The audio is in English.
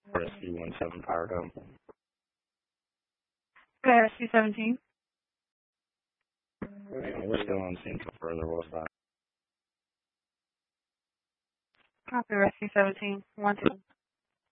Rescue 17 powered up. Okay, Rescue 17. We're still on scene for further horsepower. Copy, Rescue 17. 1 2.